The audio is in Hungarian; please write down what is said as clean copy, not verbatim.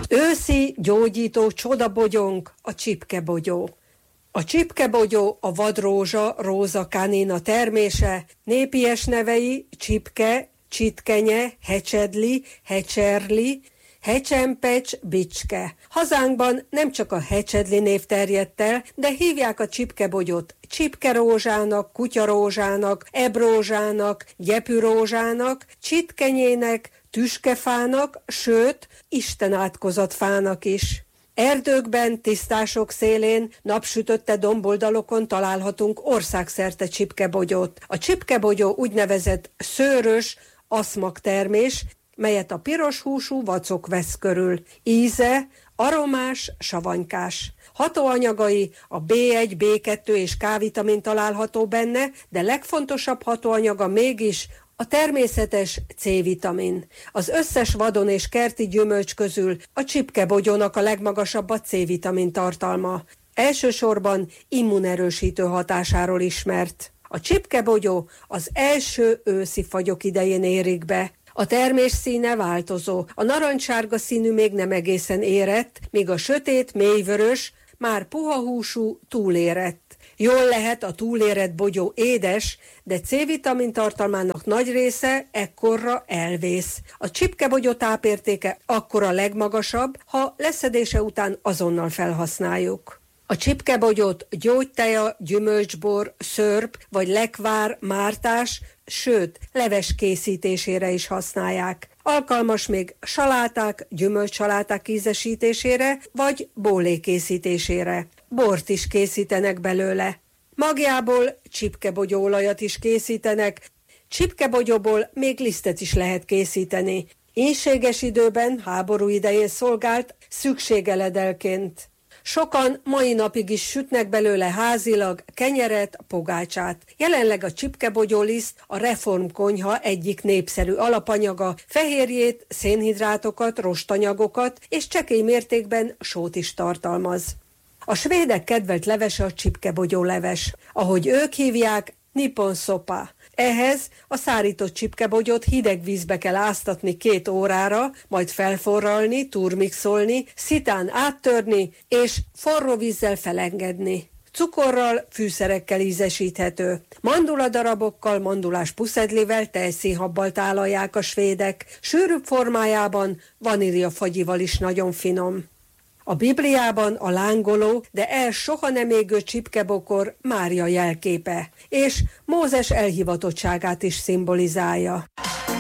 Őszi gyógyító csodabogyónk a csipkebogyó. A csipkebogyó a vadrózsa, Rosa canina termése, népies nevei csipke, csitkenye, hecsedli, hecserli, hecsempecs, bicske. Hazánkban nem csak a hecsedli név terjedt el, de hívják a csipkebogyót csipkerózsának, kutyarózsának, ebrózsának, gyepürózsának, csitkenyének, tüskefának, sőt, istenátkozatfának is. Erdőkben, tisztások szélén, napsütötte domboldalokon találhatunk országszerte csipkebogyót. A csipkebogyó úgynevezett szőrös aszmaktermés, melyet a piros húsú vacok vesz körül. Íze aromás, savanykás. Hatóanyagai a B1, B2 és K-vitamin található benne, de legfontosabb hatóanyaga mégis a természetes C-vitamin. Az összes vadon és kerti gyümölcs közül a csipkebogyónak a legmagasabb a C-vitamin tartalma. Elsősorban immunerősítő hatásáról ismert. A csipkebogyó az első őszi fagyok idején érik be. A termés színe változó. A narancssárga színű még nem egészen érett, míg a sötét, mélyvörös már puha húsú, túlérett. Jól lehet, a túlérett bogyó édes, de C-vitamin tartalmának nagy része ekkorra elvész. A csipkebogyó tápértéke akkor a legmagasabb, ha leszedése után azonnal felhasználjuk. A csipkebogyót gyógyteja, gyümölcsbor, szörp vagy lekvár, mártás, sőt, leves készítésére is használják. Alkalmas még saláták, gyümölcssaláták ízesítésére vagy bólé készítésére. Bort is készítenek belőle. Magjából csipkebogyóolajat is készítenek, csipkebogyóból még lisztet is lehet készíteni. Ínséges időben, háború idején szolgált szükségeledelként. Sokan mai napig is sütnek belőle házilag kenyeret, pogácsát. Jelenleg a csipkebogyóliszt a reformkonyha egyik népszerű alapanyaga, fehérjét, szénhidrátokat, rostanyagokat és csekély mértékben sót is tartalmaz. A svédek kedvelt levese a csipkebogyó leves. Ahogy ők hívják, nippon szopa. Ehhez a szárított csipkebogyót hideg vízbe kell áztatni 2 órára, majd felforralni, turmixolni, szitán áttörni és forró vízzel felengedni. Cukorral, fűszerekkel ízesíthető. Manduladarabokkal, mandulás puszedlivel, tejszínhabbal tálalják a svédek. Sűrűbb formájában vaníliafagyival is nagyon finom. A Bibliában a lángoló, de el soha nem égő csipkebokor Mária jelképe, és Mózes elhivatottságát is szimbolizálja.